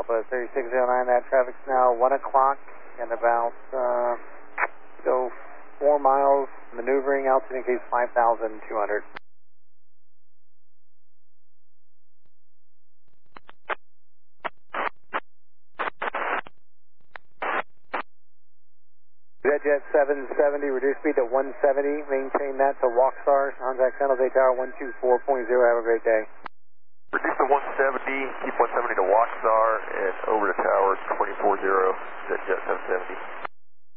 Papa 3609, that traffic's now 1 o'clock and about, 4 miles, maneuvering, altitude increase 5,200. Jet 770, reduce speed to 170, maintain that to Walkstar, contact San Jose Tower 124.0, have a great day. Reduce to 170, keep 170 to Walkstar, and over to Tower 240, Jet 770.